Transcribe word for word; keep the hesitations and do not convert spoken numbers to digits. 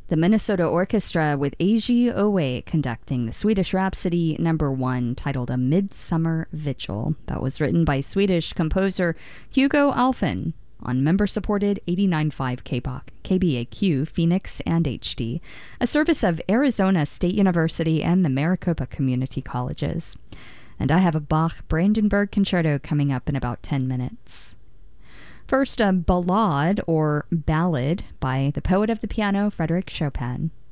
The Minnesota Orchestra with A G Owe conducting the Swedish Rhapsody number one titled A Midsummer Vigil. That was written by Swedish composer Hugo Alfvén on member-supported eighty-nine point five K B A Q, K B A Q, Phoenix, and H D, a service of Arizona State University and the Maricopa Community Colleges. And I have a Bach Brandenburg Concerto coming up in about ten minutes. First, a ballade or ballad by the poet of the piano, Frédéric Chopin.